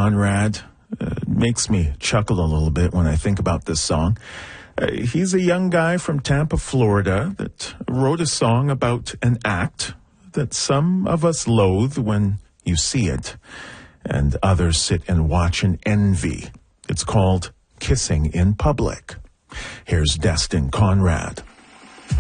Conrad. Makes me chuckle a little bit when I think about this song. He's a young guy from Tampa, Florida, that wrote a song about an act that some of us loathe when you see it, and others sit and watch in envy. It's called Kissing in Public. Here's Destin Conrad.